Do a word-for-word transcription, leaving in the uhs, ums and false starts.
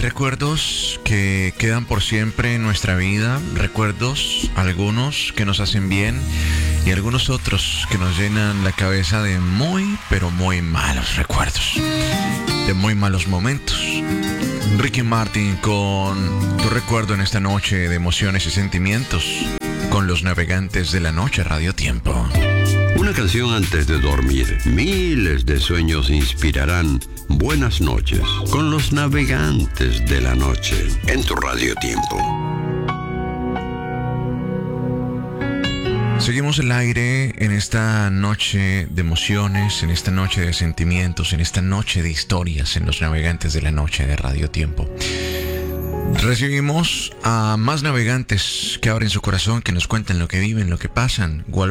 recuerdos que quedan por siempre en nuestra vida, recuerdos, algunos que nos hacen bien y algunos otros que nos llenan la cabeza de muy, pero muy malos recuerdos, de muy malos momentos. Ricky Martin con Tu Recuerdo en esta noche de emociones y sentimientos, con los navegantes de la noche, Radio Tiempo. Una canción antes de dormir. Miles de sueños inspirarán buenas noches con los navegantes de la noche en tu Radio Tiempo. Seguimos el aire en esta noche de emociones, en esta noche de sentimientos, en esta noche de historias en los navegantes de la noche de Radio Tiempo. Recibimos a más navegantes que abren su corazón, que nos cuentan lo que viven, lo que pasan.